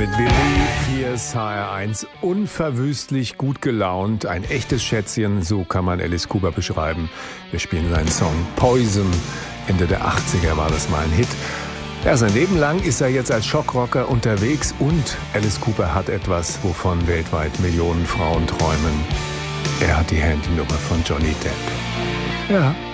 mit Believe. Hier ist HR1 unverwüstlich gut gelaunt. Ein echtes Schätzchen, so kann man Alice Cooper beschreiben. Wir spielen seinen Song Poison. Ende der 80er war das mal ein Hit. Ja, sein Leben lang ist er jetzt als Schockrocker unterwegs und Alice Cooper hat etwas, wovon weltweit Millionen Frauen träumen. Er hat die Handynummer von Johnny Depp. Ja.